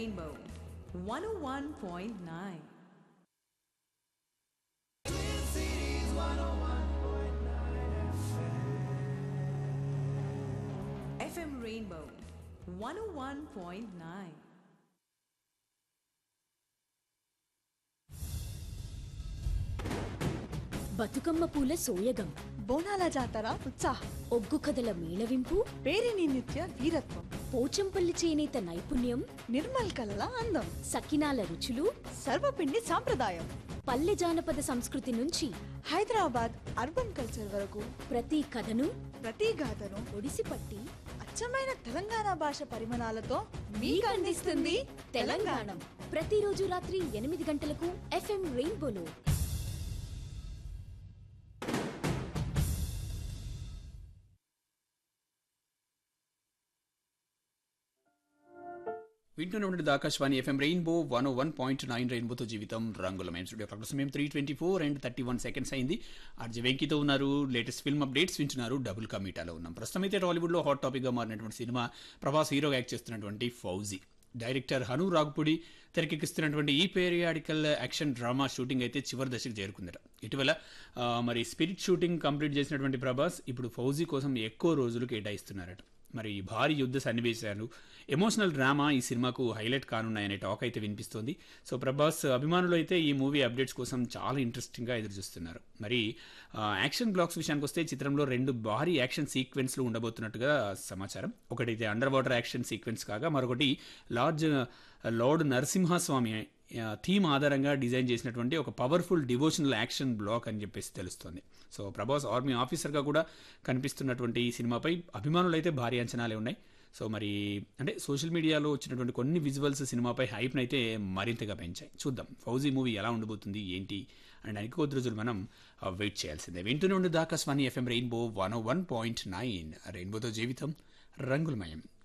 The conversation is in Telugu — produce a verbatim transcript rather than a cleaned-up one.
Rainbow one oh one point nine. F M Rainbow one oh one point nine. Bathukamma పూల సోయగం బోనాల జాతర ఉత్సాహం ఒగ్గు కథల మేళవింపు పేరిని నిత్య వీరత్వం పోచంపల్లి చేనేత నైపుణ్యం నిర్మల్ కలల అందం సకినాల రుచులు సర్వపిండి సాంప్రదాయం పల్లె జానపద సంస్కృతి నుంచి హైదరాబాద్ అర్బన్ కల్చర్ వరకు ప్రతి కథను ప్రతి గాథను ఒడిసిపట్టి అచ్చమైన తెలంగాణ భాష పరిమాణాలతో మీకు అందిస్తుంది తెలంగాణ. ప్రతిరోజు రాత్రి ఎనిమిది గంటలకు ఎఫ్ఎం రెయిన్బోలో. వింటూనే ఉండండి ఆకాశవాణి ఎఫ్ఎం రెయిన్బో వన్ ఓ వన్ పాయింట్ నైన్ రెయిన్బోతో జీవితం రంగుల మేము స్టూడియో క్లాక్ సమయం three twenty four and thirty one seconds అయింది. ఆర్జే వెంకీతో ఉన్నారు. లేటెస్ట్ ఫిల్మ్ అప్డేట్స్ వింటున్నారు. డబుల్ కమీటాలో ఉన్నాం. ప్రస్తుతం అయితే టాలీవుడ్లో హాట్ టాపిక్గా మారినటువంటి సినిమా ప్రభాస్ హీరోగా యాక్ట్ చేస్తున్నటువంటి ఫౌజీ. డైరెక్టర్ హను రాగ్పుడి తెరకెక్కిస్తున్నటువంటి ఈ పీరియాడికల్ యాక్షన్ డ్రామా షూటింగ్ అయితే చివరి దశకు చేరుకుందట. ఇటీవల మరి స్పిరిట్ షూటింగ్ కంప్లీట్ చేసినటువంటి ప్రభాస్ ఇప్పుడు ఫౌజీ కోసం ఎక్కువ రోజులు కేటాయిస్తున్నారట. మరి భారీ యుద్ధ సన్నివేశాలు, ఎమోషనల్ డ్రామా ఈ సినిమాకు హైలైట్ కానున్నాయనే టాక్ అయితే వినిపిస్తోంది. సో ప్రభాస్ అభిమానులు అయితే ఈ మూవీ అప్డేట్స్ కోసం చాలా ఇంట్రెస్టింగ్గా ఎదురు చూస్తున్నారు. మరి యాక్షన్ బ్లాక్స్ విషయానికి వస్తే చిత్రంలో రెండు భారీ యాక్షన్ సీక్వెన్స్లు ఉండబోతున్నట్టుగా సమాచారం. ఒకటైతే అండర్ వాటర్ యాక్షన్ సీక్వెన్స్ కాగా మరొకటి లార్డ్ లార్డ్ నరసింహస్వామి థీమ్ ఆధారంగా డిజైన్ చేసినటువంటి ఒక పవర్ఫుల్ డివోషనల్ యాక్షన్ బ్లాక్ అని చెప్పేసి తెలుస్తోంది. సో ప్రభాస్ ఆర్మీ ఆఫీసర్గా కూడా కనిపిస్తున్నటువంటి ఈ సినిమాపై అభిమానులు అయితే భారీ అంచనాలే ఉన్నాయి. సో మరి అంటే సోషల్ మీడియాలో వచ్చినటువంటి కొన్ని విజువల్స్ సినిమాపై హైప్ని అయితే మరింతగా పెంచాయి. చూద్దాం ఫౌజీ మూవీ ఎలా ఉండబోతుంది ఏంటి అనడానికి కొద్ది రోజులు మనం వెయిట్ చేయాల్సిందే. వింటూనే ఉండి ఆకాశవాణి ఎఫ్ఎం రెయిన్బో వన్ ఓ వన్ పాయింట్ నైన్ రెయిన్బోతో జీవితం రంగులమయం.